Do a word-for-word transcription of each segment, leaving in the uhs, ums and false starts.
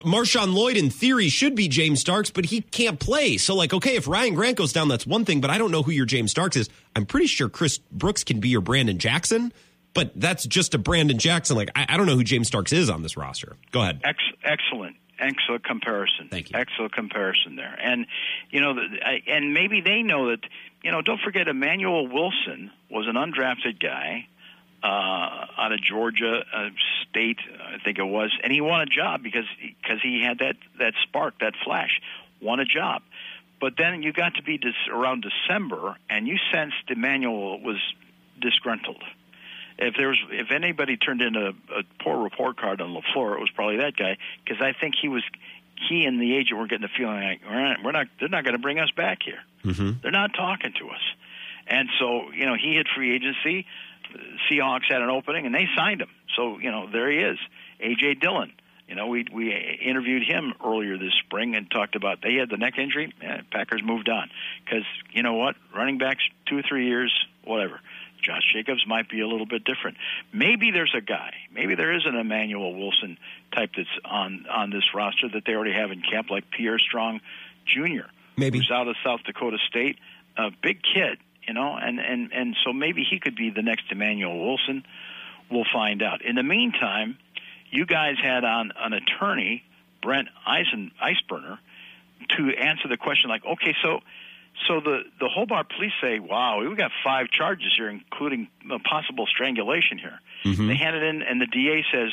Marshawn Lloyd, in theory, should be James Starks, but he can't play. So, like, okay, if Ryan Grant goes down, that's one thing, but I don't know who your James Starks is. I'm pretty sure Chris Brooks can be your Brandon Jackson, but that's just a Brandon Jackson. Like, I, I don't know who James Starks is on this roster. Go ahead. Ex- excellent. Excellent comparison. Thank you. Excellent comparison there. And, you know, and maybe they know that, you know, don't forget Emmanuel Wilson was an undrafted guy uh, out of Georgia uh, State, I think it was, and he won a job because because he had that, that spark, that flash, won a job. But then you got to be dis- around December, and you sensed Emmanuel was disgruntled. If there was, if anybody turned in a, a poor report card on LaFleur, it was probably that guy, because I think he was, he and the agent were getting the feeling like we're not, we're not they're not going to bring us back here. Mm-hmm. They're not talking to us, and so you know he hit free agency. Seahawks had an opening, and they signed him. So you know there he is, A J Dillon. You know we we interviewed him earlier this spring and talked about they had the neck injury. Eh, Packers moved on because you know what, running backs two or three years, whatever. Josh Jacobs might be a little bit different. Maybe there's a guy, maybe there is an Emmanuel Wilson type that's on, on this roster that they already have in camp, like Pierre Strong Junior, maybe. Who's out of South Dakota State, a big kid, you know, and, and, and so maybe he could be the next Emmanuel Wilson. We'll find out. In the meantime, you guys had on an attorney, Brent Eisen, Eisberner, to answer the question like, okay, so So the, the Hobart police say, wow, we've got five charges here, including a possible strangulation here. Mm-hmm. They hand it in, and the D A says,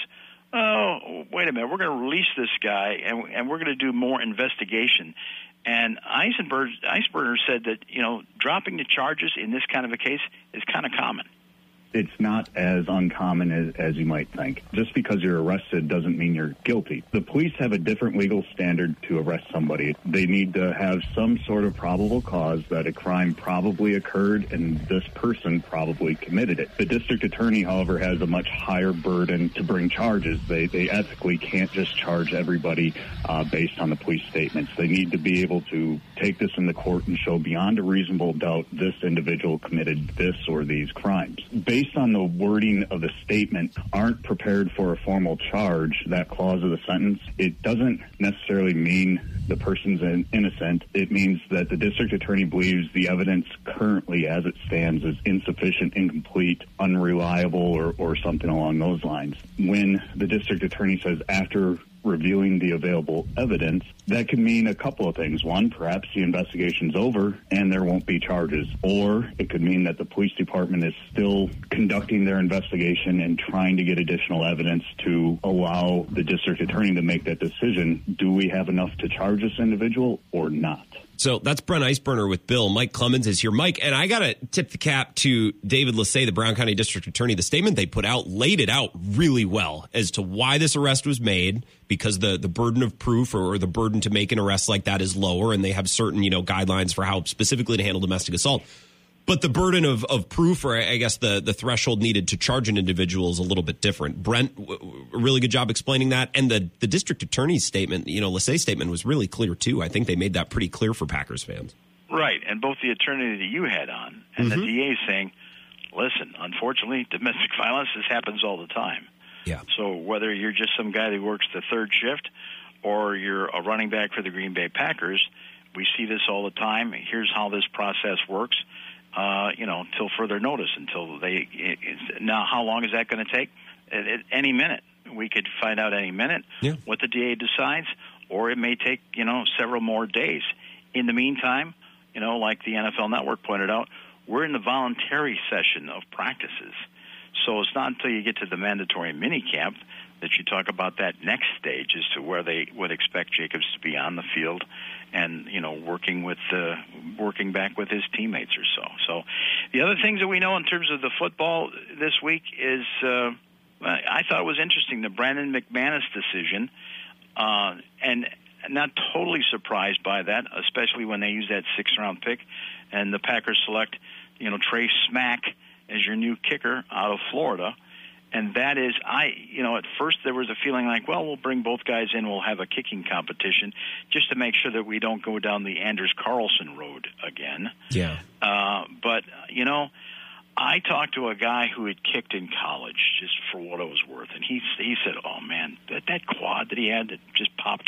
oh, wait a minute, we're going to release this guy, and, and we're going to do more investigation. And Eisenberg, Eisberger said that, you know, dropping the charges in this kind of a case is kind of common. It's not as uncommon as, as you might think. Just because you're arrested doesn't mean you're guilty. The police have a different legal standard to arrest somebody. They need to have some sort of probable cause that a crime probably occurred and this person probably committed it. The district attorney, however, has a much higher burden to bring charges. They, they ethically can't just charge everybody uh, based on the police statements. They need to be able to take this in the court and show beyond a reasonable doubt this individual committed this or these crimes. Based on the wording of the statement, aren't prepared for a formal charge, that clause of the sentence, it doesn't necessarily mean the person's innocent. It means that the district attorney believes the evidence currently as it stands is insufficient, incomplete, unreliable, or, or something along those lines. When the district attorney says after reviewing the available evidence, that could mean a couple of things. One, perhaps the investigation's over and there won't be charges. Or it could mean that the police department is still conducting their investigation and trying to get additional evidence to allow the district attorney to make that decision. Do we have enough to charge this individual or not? So that's Brent Eisberner with Bill. Mike Clemens is here. Mike, and I got to tip the cap to David Lassay, the Brown County District Attorney. The statement they put out laid it out really well as to why this arrest was made, because the, the burden of proof or, or the burden to make an arrest like that is lower, and they have certain, you know, guidelines for how specifically to handle domestic assault. But the burden of, of proof, or I guess the, the threshold needed to charge an individual is a little bit different. Brent, a really good job explaining that. And the, the district attorney's statement, you know, Lassay's statement was really clear, too. I think they made that pretty clear for Packers fans. Right. And both the attorney that you had on and mm-hmm. the D A saying, listen, unfortunately, domestic violence, this happens all the time. Yeah. So whether you're just some guy that works the third shift or you're a running back for the Green Bay Packers, we see this all the time. Here's how this process works. Uh, you know, until further notice, until they it, now, how long is that going to take? At, at any minute, we could find out any minute yeah. what the D A decides, or it may take you know several more days. In the meantime, you know, like the N F L Network pointed out, we're in the voluntary session of practices, so it's not until you get to the mandatory minicamp that you talk about that next stage as to where they would expect Jacobs to be on the field and, you know, working with uh, working back with his teammates or so. So the other things that we know in terms of the football this week is uh, I thought it was interesting, the Brandon McManus decision, uh, and not totally surprised by that, especially when they use that sixth-round pick and the Packers select, you know, Trey Smack as your new kicker out of Florida. And that is, I, you know, at first there was a feeling like, well, we'll bring both guys in, we'll have a kicking competition just to make sure that we don't go down the Anders Carlson road again. Yeah. Uh, but, you know, I talked to a guy who had kicked in college, just for what it was worth, and he he said, "Oh man, that that quad that he had that just popped